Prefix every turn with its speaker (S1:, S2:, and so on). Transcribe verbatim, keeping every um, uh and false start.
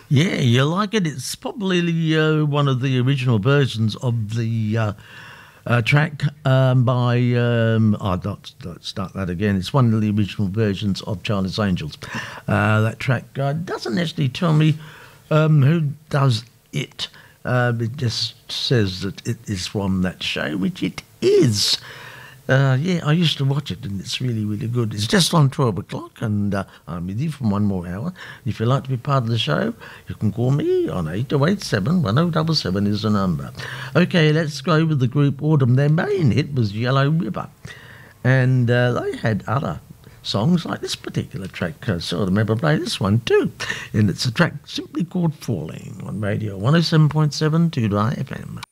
S1: Yeah, you like it? It's probably uh, one of the original versions of the uh, uh, track um, by. Um, oh, don't, don't start that again. It's one of the original versions of Charlie's Angels. Uh, that track uh, doesn't actually tell me um, who does it. Uh, it just says that it is from that show, which it is. Uh, yeah, I used to watch it, and it's really, really good. It's just on twelve o'clock, and uh, I'm with you for one more hour. If you'd like to be part of the show, you can call me on eight oh eight seven, one oh seven seven is the number. Okay, let's go with the group Autumn. Their main hit was Yellow River, and uh, they had other songs like this particular track. Uh, so I remember playing this one too, and it's a track simply called Falling on Radio one oh seven point seven Tudor F M.